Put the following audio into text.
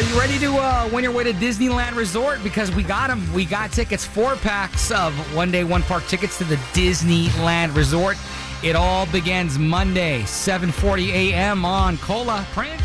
Are you ready to win your way to Disneyland Resort? Because we got them. We got tickets, 4 packs of one-day, one-park tickets to the Disneyland Resort. It all begins Monday, 7:40 a.m. on Cola. Prank.